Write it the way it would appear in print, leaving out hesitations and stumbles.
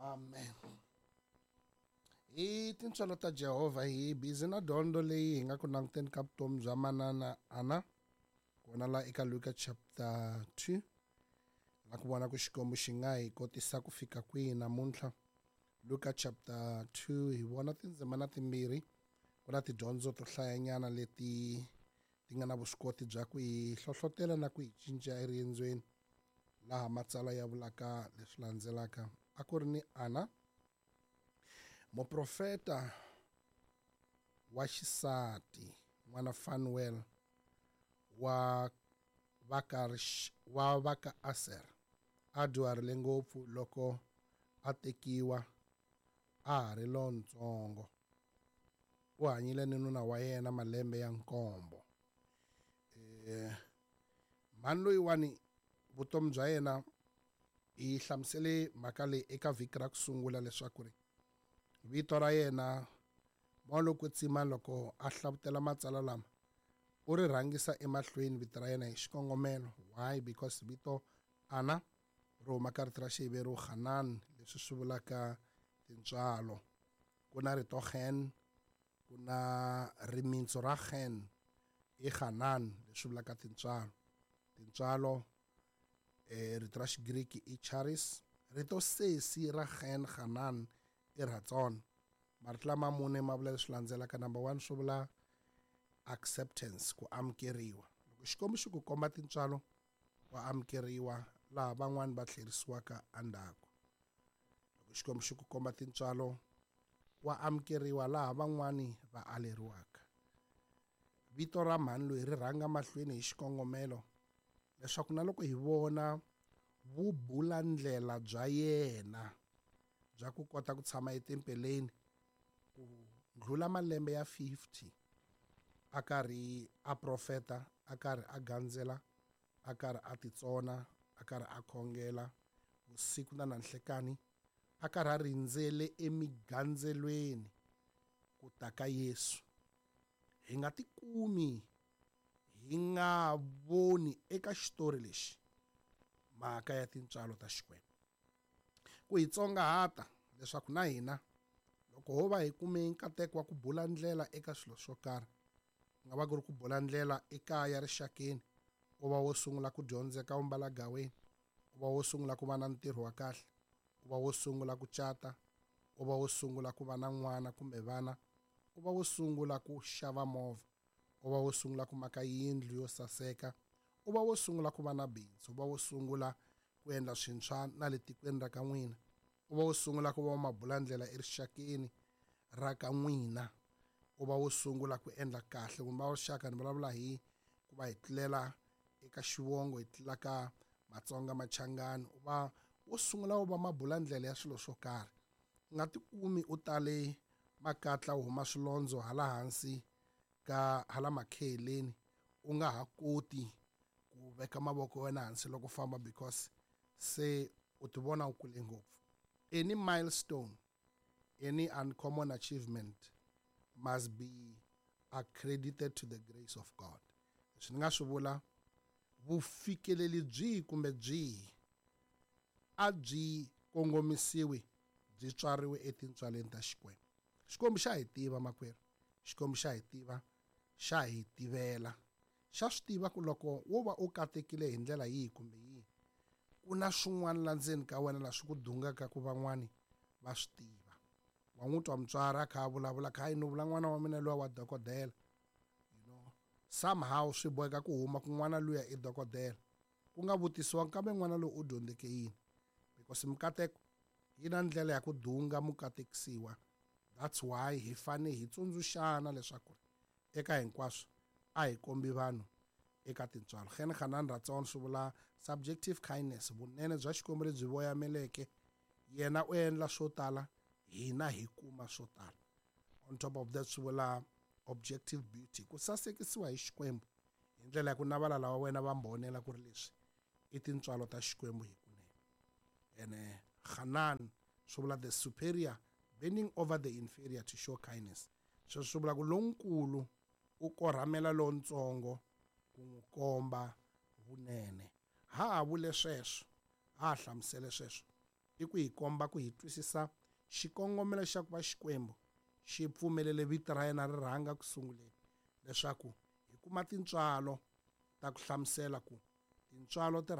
Amen. Hi tintswalo ta Jehovah hi busy na dyondzo leyi hi nga ku languteni ka vutomi bya manana Ana kona la eka Luka chapter 2 na ku vona ku Xikwembu xi nga hi kotisa ku fika kwihi namuntlha. Luka chapter 2 hi vona tindzimana timbirhi, ku na tidyondzo to hlayanyana leti ti nga na vuswikoti bya ku hi hlohlotela na ku hi cinca eriendzweni, laha matsalwa ya vulaka leswi landzelaka. A ku ri ni Ana, muprofeta wa xisati, n'wana Fanuel wa vaka Aser, a dyuharile ngopfu loko a tekiwa a ha ri lontsongo. U hanyile ni nuna wa yena malembe ya 7. Mhani loyiwani vutomi bya yena hi hlamusele mhaka leyi eka vhiki ra ku sungula leswaku ri vito ra yena loko tsima loko a hlavutela matsalwa lama u ri rhangisa emahlweni vito ra yena hi xikongomelo. Why? Because vito Ana ri huma ka rito ra xiveriwa Hanan, leswi swi vulaka tintswalo. Ku na rito Gen, ku na rimitsu ra Gen i Hanan leswi vulaka tintswalo. Tintswalo rito ra Xigiriki i charis, rito sesi ra Gen Hanan i ratsona. Marito lama mune ma vula leswi landzelaka. Number 1 swi vula acceptance, ku amukeriwa. Loko Xikwembu xi ku komba tintswalo wa amukeriwa laha van'wani va tlherisiwaka endzhaku. Loko Xikwembu xi ku komba tintswalo wa amukeriwa laha van'wani va aleriwaka. Vito ra mhani loyi ri rhanga mahlweni hi xikongomelo leswaku na loko hi vona vubula ndlela bya yena bya ku kota ku tshama etempeleni ku ndlhula malembe ya 50 a karhi a profeta, a karhi a gandzela, a karhi a titsona, a karhi a khongela vusiku na nanhlekani, a karhi a rindzele emigandzelweni ku ta ka Yesu. Hi nga tikumi hi nga voni eka xitori lexi mhaka ya tintswalo ta Xikwembu, ku hi tsongahata leswaku na hina loko ho va hi kume nkateko wa ku bula ndlela eka swilo swo karhi, ku nga va ku ri ku bula ndlela ekaya rixakeni, u va wo sungula ku dyondzeka u mbala gaweni, u va wo sungula ku va na ntirho wa kahle, u va wo sungula ku cata, u va wo sungula ku va na n'wana kumbe vana, u va wo sungula ku xava movha, u va wo sungula ku maka yindlu yo saseka, u va wo sungula ku va na bindzu, u va wo sungula ku endla swintshwa na le tikweni ra ka n'wina, u va wo sungula ku va mabula ndlela erixakeni ra ka n'wina, u va wo sungula ku endla kahle. Kumbe va rixaka ni vulavula hi ku va hi tlulela eka xivongo, hi tlula ka Matsonga Machangani, u va wo sungula u va mabula ndlela ya swilo swo karhi. U nga tikumi u tale makatla u huma swilondzo hala hansi ka hala makheleni u nga ha koti ku veka mavoko ya wena hansi loko famba, because se u ti vona u kule ngopfu. Any milestone, any uncommon achievement must be accredited to the grace of God. Leswi ni nga swi vula, vufikeleli byihi kumbe byihi a byi kongomisiwi byi tswariwe etintswaleni ta Xikwembu. Xikwembu xa hi tiva makwerhu, Xikwembu xa hi tiva, xa hi tivela, xa swi tiva ku loko wo va u katekile hi ndlela yihi kumbe yihi, ku na swin'wana la ndzeni ka wena la swi ku dungaka ku van'wani va swi tiva. Wa n'wi twa mutswari a kha a vulavula kha ni vula n'wana wa mina luya wa dokodela, somehow swi boheka ku huma ku n'wana luya i dokodela, ku nga vutisiwa kambe n'wana loyi u dyondzeke yini, because mikateko yi na ndlela ya ku dunga mukatekisiwa. That's why hi fane hi tsundzuxana leswaku eka hinkwaswo a hi kombi vanhu eka tintswalo. Gen Hanan ratsona swi vula subjective kindness, vunene bya Xikwembu lebyi voyameleke. Yena u endla swo tala, hina hi kuma swo tala. On top of that swi vula objective beauty, ku sasekisiwa hi Xikwembu hi ndlela ya ku na valala wa wena va mbonela ku ri leswi i tintswalo ta Xikwembu hi kunene. Ene Hanan swi vula the superior bending over the inferior to show kindness. Swi vula ku lonkulu u korhamela lontsongo ku n'wi komba vunene. Ha ha vule sweswo, ha ha hlamusele sweswo, i ku hi komba ku hi twisisa xikongomelo xa ku va Xikwembu xi pfumelele vito ra yena ri rhanga ku sunguleni, leswaku hi kuma tintswalo ta ku hlamusela ku tintswalo ti